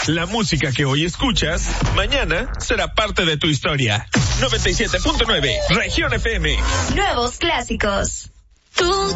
La música que hoy escuchas, mañana será parte de tu historia. 97.9, Región FM. Nuevos clásicos. Tú